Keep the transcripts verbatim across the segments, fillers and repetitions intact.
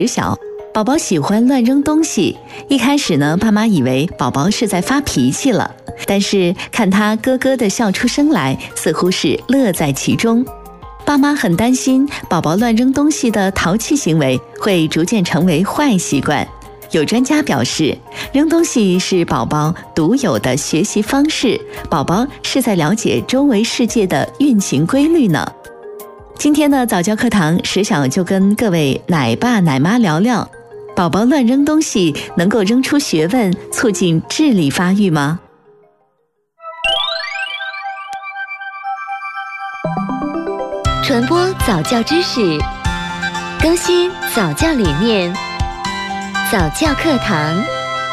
小，宝宝喜欢乱扔东西。一开始呢，爸妈以为宝宝是在发脾气了，但是看他咯咯地笑出声来，似乎是乐在其中。爸妈很担心宝宝乱扔东西的淘气行为会逐渐成为坏习惯。有专家表示，扔东西是宝宝独有的学习方式，宝宝是在了解周围世界的运行规律呢。今天的早教课堂，石小就跟各位奶爸奶妈聊聊，宝宝乱扔东西能够扔出学问，促进智力发育吗？ 传播早教知识，更新早教理念，早教课堂。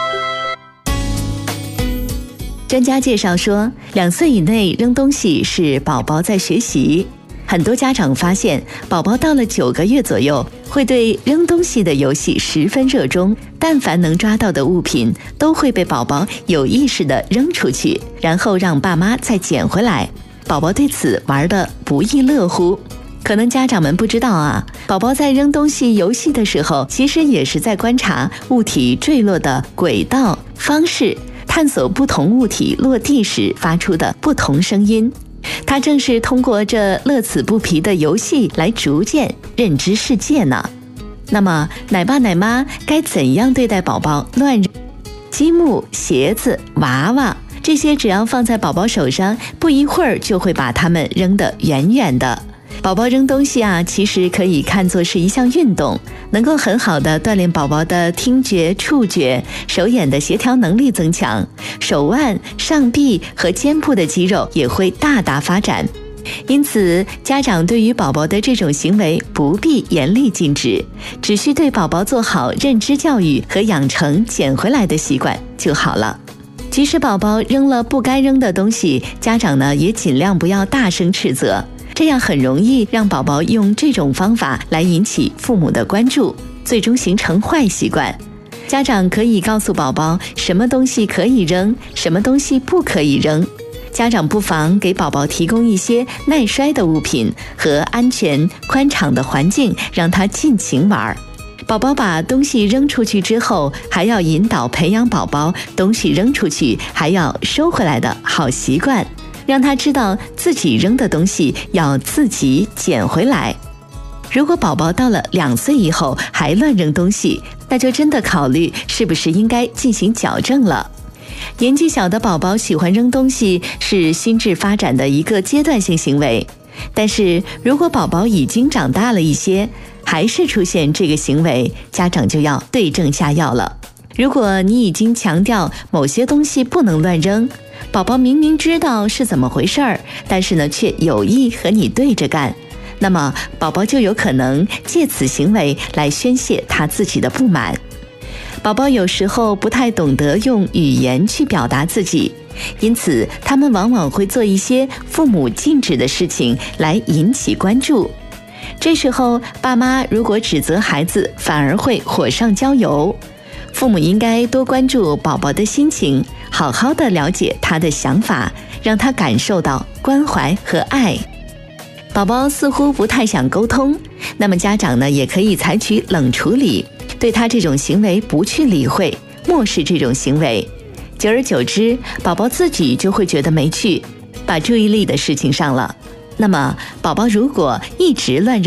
专家介绍说，两岁以内扔东西是宝宝在学习。很多家长发现，宝宝到了九个月左右，会对扔东西的游戏十分热衷，但凡能抓到的物品，都会被宝宝有意识地扔出去，然后让爸妈再捡回来。宝宝对此玩得不亦乐乎。可能家长们不知道啊，宝宝在扔东西游戏的时候，其实也是在观察物体坠落的轨道、方式，探索不同物体落地时发出的不同声音。他正是通过这乐此不疲的游戏来逐渐认知世界呢。那么奶爸奶妈该怎样对待宝宝乱扔积木、鞋子、娃娃，这些只要放在宝宝手上，不一会儿就会把它们扔得远远的。宝宝扔东西啊，其实可以看作是一项运动，能够很好的锻炼宝宝的听觉、触觉、手眼的协调能力增强，手腕、上臂和肩部的肌肉也会大大发展。因此，家长对于宝宝的这种行为不必严厉禁止，只需对宝宝做好认知教育和养成捡回来的习惯就好了。即使宝宝扔了不该扔的东西，家长呢也尽量不要大声斥责，这样很容易让宝宝用这种方法来引起父母的关注，最终形成坏习惯。家长可以告诉宝宝什么东西可以扔，什么东西不可以扔。家长不妨给宝宝提供一些耐摔的物品和安全宽敞的环境，让他尽情玩。宝宝把东西扔出去之后，还要引导培养宝宝东西扔出去还要收回来的好习惯，让他知道自己扔的东西要自己捡回来。如果宝宝到了两岁以后还乱扔东西，那就真的考虑是不是应该进行矫正了。年纪小的宝宝喜欢扔东西是心智发展的一个阶段性行为，但是如果宝宝已经长大了一些，还是出现这个行为，家长就要对症下药了。如果你已经强调某些东西不能乱扔，宝宝明明知道是怎么回事儿，但是呢却有意和你对着干，那么宝宝就有可能借此行为来宣泄他自己的不满。宝宝有时候不太懂得用语言去表达自己，因此他们往往会做一些父母禁止的事情来引起关注。这时候爸妈如果指责孩子，反而会火上浇油。父母应该多关注宝宝的心情，好好的了解他的想法，让他感受到关怀和爱。宝宝似乎不太想沟通，那么家长呢也可以采取冷处理，对他这种行为不去理会，漠视这种行为。久而久之，宝宝自己就会觉得没趣，把注意力的事情上了。那么宝宝如果一直乱扔